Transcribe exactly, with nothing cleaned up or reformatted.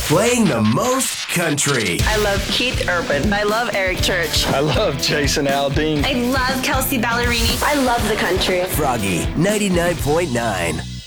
playing the most country. I love Keith Urban. I love Eric Church. I love Jason Aldean. I love Kelsey Ballerini. I love the country. Froggy ninety-nine point nine.